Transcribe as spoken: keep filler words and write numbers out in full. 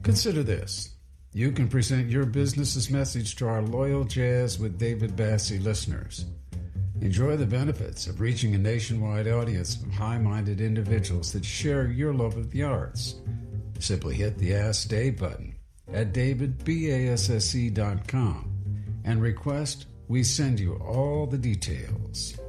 Consider this. You can present your business's message to our loyal Jazz with David Bassey listeners. Enjoy the benefits of reaching a nationwide audience of high-minded individuals that share your love of the arts. Simply hit the Ask Dave button at david basse dot com and request we send you all the details.